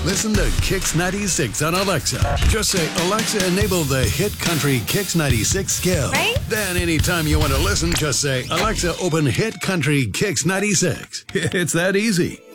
Listen to Kix 96 on Alexa. Just say, Alexa, enable the hit country Kix 96 skill. Right? Then anytime you want to listen, just say, Alexa, open hit country Kix 96. It's that easy.